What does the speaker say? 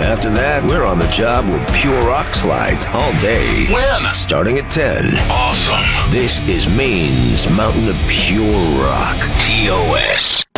After that, we're on the job with Pure Rock slides all day. When? Starting at 10. Awesome. This is Maine's Mountain of Pure Rock. TOS.